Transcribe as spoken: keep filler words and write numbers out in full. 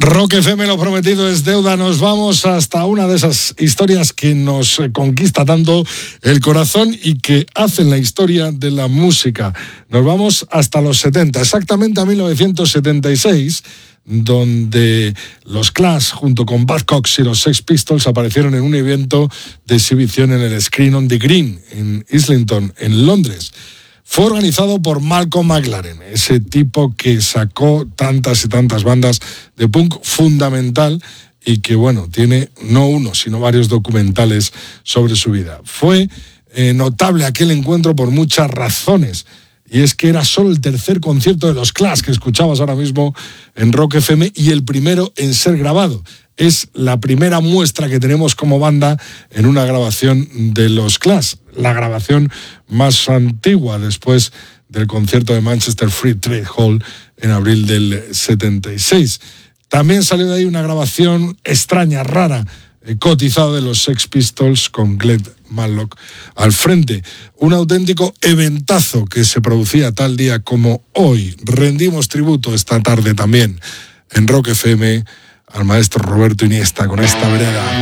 Rock F M, lo prometido es deuda. Nos vamos hasta una de esas historias que nos conquista tanto el corazón y que hacen la historia de la música. Nos vamos hasta los setenta, exactamente a mil novecientos setenta y seis, donde los Clash junto con Buzz Cox y los Sex Pistols aparecieron en un evento de exhibición en el Screen on the Green en Islington, en Londres. Fue organizado por Malcolm McLaren, ese tipo que sacó tantas y tantas bandas de punk fundamental y que, bueno, tiene no uno, sino varios documentales sobre su vida. Fue eh, notable aquel encuentro por muchas razones, y es que era solo el tercer concierto de los Clash que escuchabas ahora mismo en Rock F M y el primero en ser grabado. Es la primera muestra que tenemos como banda en una grabación de los Clash, la grabación más antigua después del concierto de Manchester Free Trade Hall en abril del setenta y seis. También salió de ahí una grabación extraña, rara, eh, cotizada de los Sex Pistols con Glenn Matlock al frente. Un auténtico eventazo que se producía tal día como hoy. Rendimos tributo esta tarde también en Rock F M al maestro Roberto Iniesta con esta brega.